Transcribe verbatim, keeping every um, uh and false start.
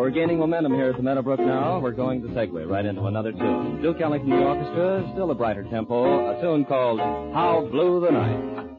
We're gaining momentum here at the Meadowbrook now. We're going to segue right into another tune. Duke Ellington the Orchestra, still a brighter tempo, a tune called How Blue the Night.